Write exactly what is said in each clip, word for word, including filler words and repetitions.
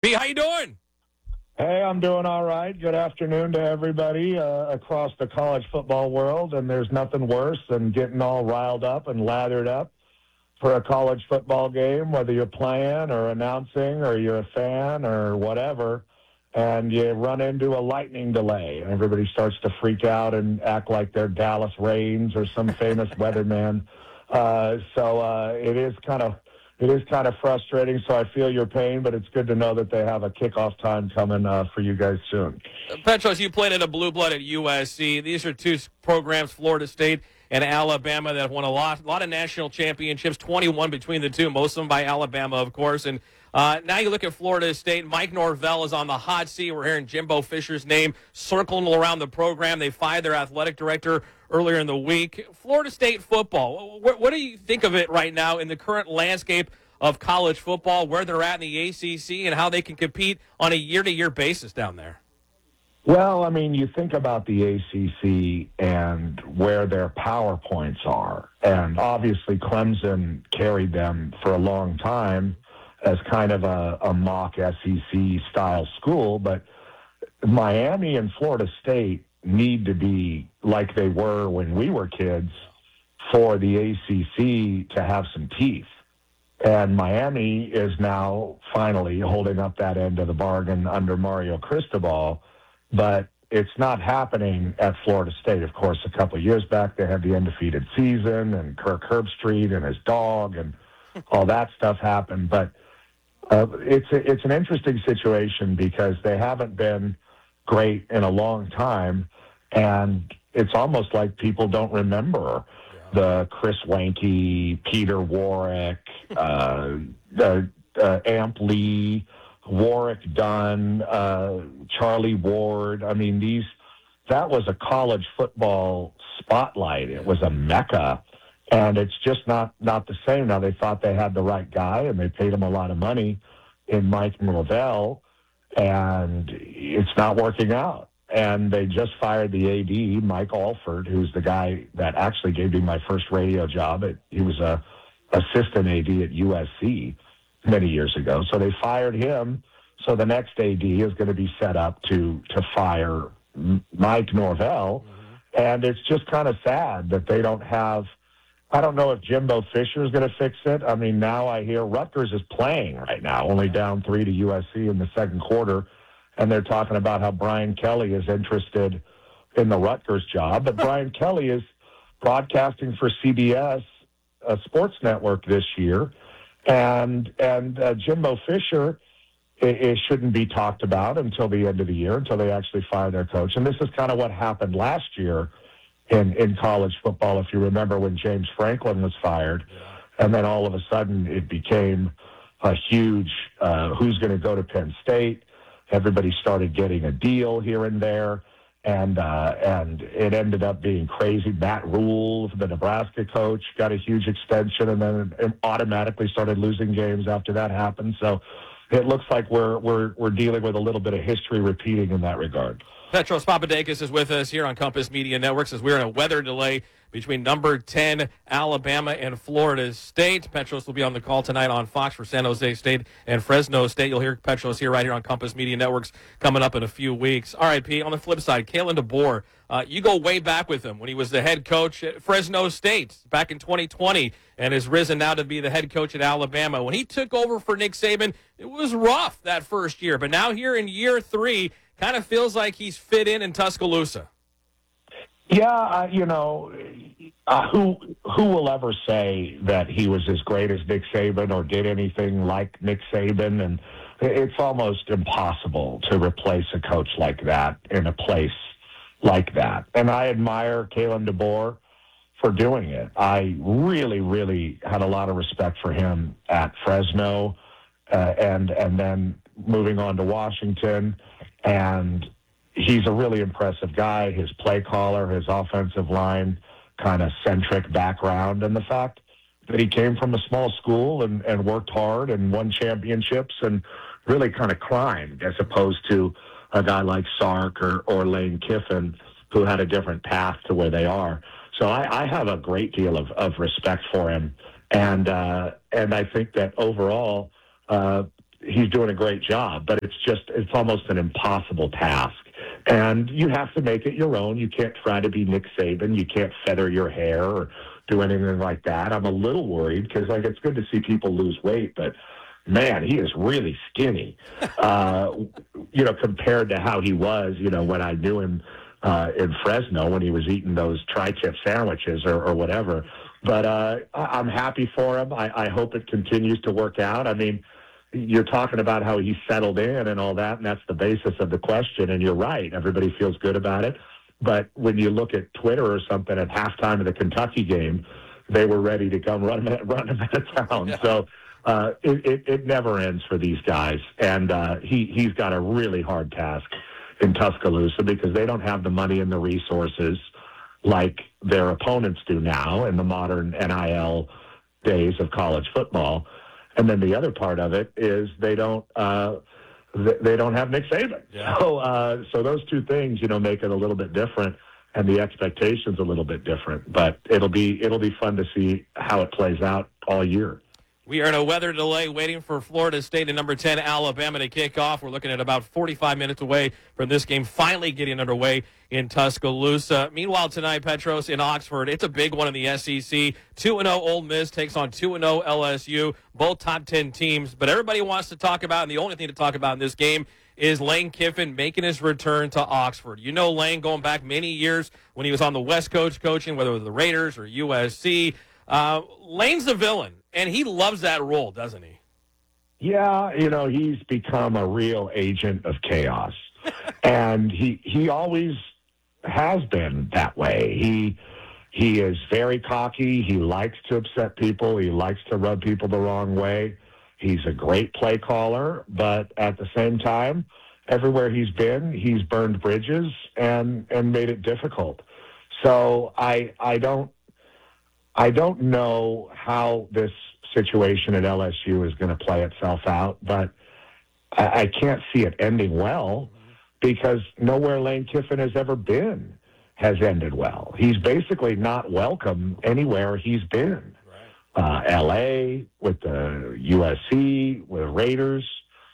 P, how you doing? Hey, I'm doing all right. Good afternoon to everybody uh, across the college football world, and there's nothing worse than getting all riled up and lathered up for a college football game, whether you're playing or announcing or you're a fan or whatever, and you run into a lightning delay. And everybody starts to freak out and act like they're Dallas Raines or some famous weatherman. Uh, so uh, it is kind of It is kind of frustrating, so I feel your pain, but it's good to know that they have a kickoff time coming uh, for you guys soon. Petros, you played at a blue blood at U S C. These are two programs, Florida State and Alabama, that have won a lot, a lot of national championships, twenty-one between the two, most of them by Alabama, of course. And uh, now you look at Florida State. Mike Norvell is on the hot seat. We're hearing Jimbo Fisher's name circling around the program. They fired their athletic director earlier in the week. Florida State football, what, what do you think of it right now in the current landscape of college football, where they're at in the A C C and how they can compete on a year-to-year basis down there? Well, I mean, you think about the A C C and where their power points are. And obviously Clemson carried them for a long time as kind of a, a mock S E C-style school. But Miami and Florida State need to be like they were when we were kids for the A C C to have some teeth. And Miami is now finally holding up that end of the bargain under Mario Cristobal, but it's not happening at Florida State. Of course, a couple of years back, they had the undefeated season, and Kirk Herbstreit and his dog, and all that stuff happened. But uh, it's a, it's an interesting situation because they haven't been great in a long time, and it's almost like people don't remember the Chris Wanke, Peter Warwick, uh, uh, uh, Amp Lee, Warwick Dunn, uh, Charlie Ward. I mean, these that was a college football spotlight. It was a mecca, and it's just not, not the same now. They thought they had the right guy, and they paid him a lot of money in Mike Norvell, and it's not working out. And they just fired the A D, Mike Alford, who's the guy that actually gave me my first radio job. At, he was a assistant A D at U S C many years ago. So they fired him. So the next A D is going to be set up to to fire Mike Norvell. Mm-hmm. And it's just kind of sad that they don't have – I don't know if Jimbo Fisher is going to fix it. I mean, now I hear Rutgers is playing right now, only down three to U S C in the second quarter. And they're talking about how Brian Kelly is interested in the Rutgers job. But Brian Kelly is broadcasting for C B S, a sports network, this year. And and uh, Jimbo Fisher, it, it shouldn't be talked about until the end of the year, until they actually fire their coach. And this is kind of what happened last year in, in college football, if you remember when James Franklin was fired. And then all of a sudden it became a huge uh, who's going to go to Penn State. Everybody started getting a deal here and there, and uh, and it ended up being crazy. Matt Rule, the Nebraska coach, got a huge extension, and then it automatically started losing games after that happened. So it looks like we're we're we're dealing with a little bit of history repeating in that regard. Petros Papadakis is with us here on Compass Media Networks as we're in a weather delay between number ten, Alabama, and Florida State. Petros will be on the call tonight on Fox for San Jose State and Fresno State. You'll hear Petros here right here on Compass Media Networks coming up in a few weeks. All right, Pete, on the flip side, Kalen DeBoer, uh, you go way back with him when he was the head coach at Fresno State back in twenty twenty and has risen now to be the head coach at Alabama. When he took over for Nick Saban, it was rough that first year. But now here in year three, kind of feels like he's fit in in Tuscaloosa. Yeah, uh, you know, uh, who who will ever say that he was as great as Nick Saban or did anything like Nick Saban? And it's almost impossible to replace a coach like that in a place like that. And I admire Kalen DeBoer for doing it. I really, really had a lot of respect for him at Fresno, uh, and and then moving on to Washington. And he's a really impressive guy. His play caller, his offensive line kind of centric background, and the fact that he came from a small school and, and worked hard and won championships and really kind of climbed, as opposed to a guy like Sark or, or Lane Kiffin, who had a different path to where they are. So I, I have a great deal of, of respect for him. And, uh, and I think that overall, uh, he's doing a great job, but it's just it's almost an impossible task. And you have to make it your own. You can't try to be Nick Saban. You can't feather your hair or do anything like that. I'm a little worried because, like, it's good to see people lose weight, but man, he is really skinny, uh, you know, compared to how he was, you know, when I knew him uh, in Fresno when he was eating those tri-tip sandwiches or, or whatever. But uh, I- I'm happy for him. I-, I hope it continues to work out. I mean, you're talking about how he settled in and all that, and that's the basis of the question, and you're right. Everybody feels good about it. But when you look at Twitter or something at halftime of the Kentucky game, they were ready to come run, run him out of town. Yeah. So uh, it, it, it never ends for these guys. And uh, he, he's got a really hard task in Tuscaloosa because they don't have the money and the resources like their opponents do now in the modern N I L days of college football. And then the other part of it is they don't uh, they don't have Nick Saban. Yeah. So uh, so those two things, you know, make it a little bit different, and the expectations a little bit different. But it'll be it'll be fun to see how it plays out all year. We are in a weather delay waiting for Florida State and number ten Alabama to kick off. We're looking at about forty-five minutes away from this game finally getting underway in Tuscaloosa. Meanwhile, tonight, Petros in Oxford, it's a big one in the S E C. two and oh Ole Miss takes on two and oh L S U, both top ten teams. But everybody wants to talk about, and the only thing to talk about in this game is Lane Kiffin making his return to Oxford. You know Lane going back many years when he was on the West Coast coaching, whether it was the Raiders or U S C. Uh, Lane's the villain. And he loves that role, doesn't he? Yeah, you know, he's become a real agent of chaos. And he he always has been that way. He he is very cocky. He likes to upset people. He likes to rub people the wrong way. He's a great play caller, but at the same time, everywhere he's been, he's burned bridges and, and made it difficult. So I I don't I don't know how this situation at L S U is going to play itself out, but I, I can't see it ending well because nowhere Lane Kiffin has ever been has ended well. He's basically not welcome anywhere he's been. Uh, L A, with the U S C, with the Raiders,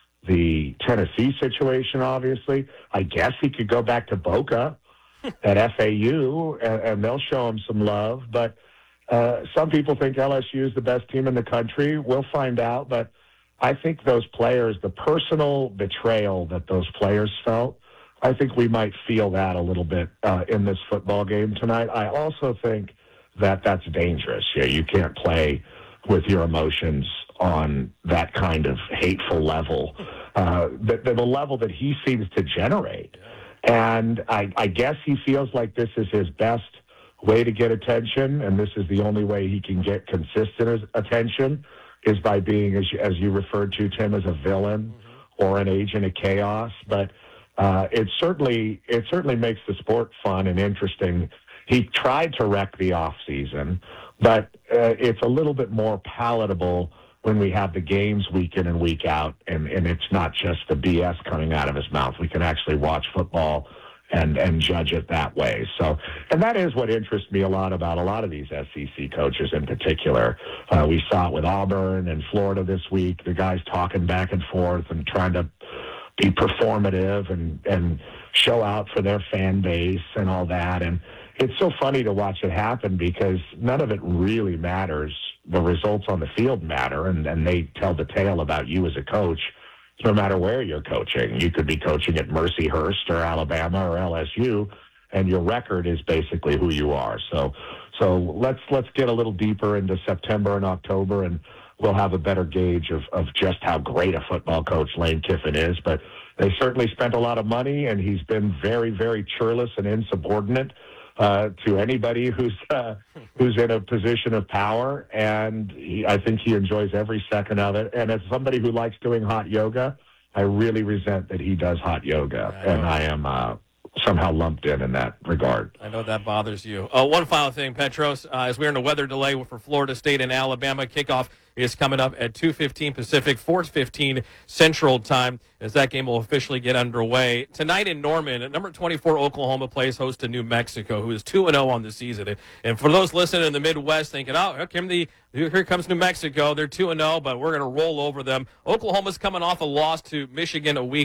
the Tennessee situation, obviously. I guess he could go back to Boca at F A U, and, and they'll show him some love, but Uh, some people think L S U is the best team in the country. We'll find out, but I think those players, the personal betrayal that those players felt, I think we might feel that a little bit uh, in this football game tonight. I also think that that's dangerous. Yeah, you can't play with your emotions on that kind of hateful level, uh, the, the level that he seems to generate. And I, I guess he feels like this is his best way to get attention, and this is the only way he can get consistent attention, is by being, as you, as you referred to, Tim, as a villain mm-hmm. or an agent of chaos. But uh, it certainly it certainly makes the sport fun and interesting. He tried to wreck the off season, but uh, it's a little bit more palatable when we have the games week in and week out, and, and it's not just the B S coming out of his mouth. We can actually watch football and and judge it that way. So, and that is what interests me a lot about a lot of these S E C coaches in particular. Uh, we saw it with Auburn and Florida this week, the guys talking back and forth and trying to be performative and, and show out for their fan base and all that. And it's so funny to watch it happen because none of it really matters. The results on the field matter, and, and they tell the tale about you as a coach. No matter where you're coaching, you could be coaching at Mercyhurst or Alabama or L S U, and your record is basically who you are. So, so let's let's get a little deeper into September and October, and we'll have a better gauge of, of just how great a football coach Lane Kiffin is. But they certainly spent a lot of money, and he's been very, very churlish and insubordinate uh, to anybody who's uh, who's in a position of power, and he, I think he enjoys every second of it. And as somebody who likes doing hot yoga, I really resent that he does hot yoga, I and I am uh, somehow lumped in in that regard. I know that bothers you. Uh, one final thing, Petros, uh, as we're in a weather delay for Florida State and Alabama, kickoff is coming up at two fifteen Pacific, four fifteen Central Time, as that game will officially get underway. Tonight in Norman, at number twenty-four Oklahoma plays host to New Mexico, who is two and oh on the season. And for those listening in the Midwest thinking, oh, here comes, the, here comes New Mexico. They're two and oh, but we're going to roll over them. Oklahoma's coming off a loss to Michigan a week